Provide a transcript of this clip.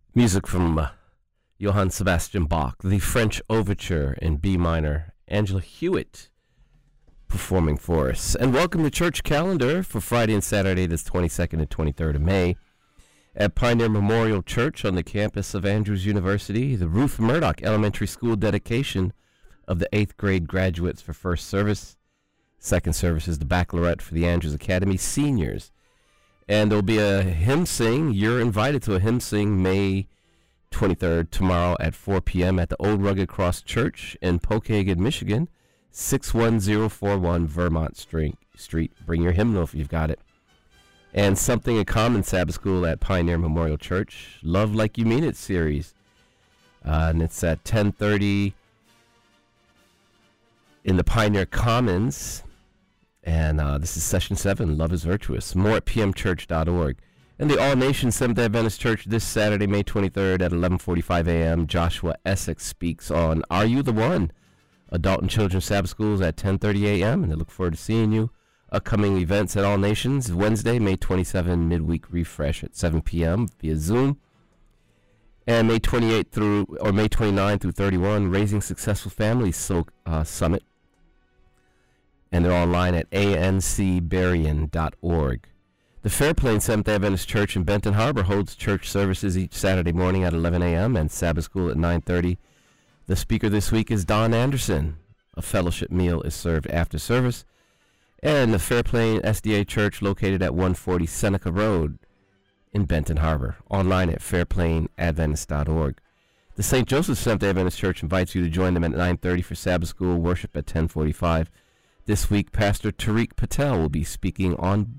Music from Johann Sebastian Bach, the French Overture in B minor. Angela Hewitt performing for us. And welcome to Church Calendar for Friday and Saturday, this 22nd and 23rd of May. At Pioneer Memorial Church on the campus of Andrews University, the Ruth Murdoch Elementary School dedication of the 8th grade graduates for first service. Second service is the baccalaureate for the Andrews Academy seniors. And there'll be a hymn sing. You're invited to a hymn sing May 23rd, tomorrow at 4 p.m. at the Old Rugged Cross Church in Pokagon, Michigan, 61041 Vermont Street. Bring your hymnal if you've got it. And Something in Common Sabbath School at Pioneer Memorial Church, Love Like You Mean It series. And it's at 10:30 in the Pioneer Commons. And this is Session 7, Love is Virtuous. More at pmchurch.org. And the All Nations Seventh-day Adventist Church this Saturday, May 23rd at 11:45 a.m. Joshua Essex speaks on Are You the One? Adult and Children's Sabbath Schools at 10:30 a.m. And I look forward to seeing you. Upcoming events at All Nations, Wednesday, May 27, midweek refresh at 7 p.m. via Zoom. And May 29 through 31, Raising Successful Families Summit. And they're online at ancberrien.org. The Fairplain Seventh-day Adventist Church in Benton Harbor holds church services each Saturday morning at 11 a.m. and Sabbath school at 9:30. The speaker this week is Don Anderson. A fellowship meal is served after service. And the Fairplain SDA Church located at 140 Seneca Road in Benton Harbor. Online at fairplainadventist.org. The St. Joseph Seventh-day Adventist Church invites you to join them at 9:30 for Sabbath school, worship at 10:45. This week, Pastor Tariq Patel will be speaking on